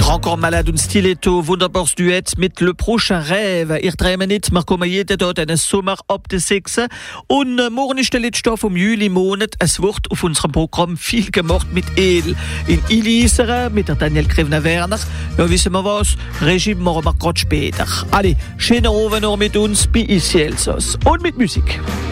Grand Corps Malade und Stiletto, wunderbares Duett mit Le Prochain Rêve. Ich 3 Minuten, wir kommen jeden Tag einen Sommer ab der 6. Und morgen ist der letzte Tag vom Juli-Monat. Es wird auf unserem Programm viel gemacht mit Edel. In Ilisere mit der Daniel Krevner-Werner. Ja, wissen wir was? Regie machen wir gerade später. Allez, schönen Abend noch mit uns bei Ici Elsass. Und mit Musik.